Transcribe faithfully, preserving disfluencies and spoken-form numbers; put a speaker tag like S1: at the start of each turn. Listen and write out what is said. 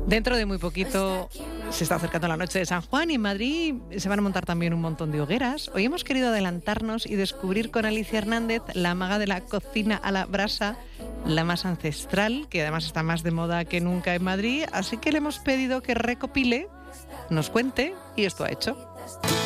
S1: Dentro de muy poquito se está acercando la noche de San Juan y en Madrid se van a montar también un montón de hogueras. Hoy hemos querido adelantarnos y descubrir con Alicia Hernández, la maga de la cocina a la brasa, la más ancestral, que además está más de moda que nunca en Madrid. Así que le hemos pedido que recopile, nos cuente, y esto ha hecho.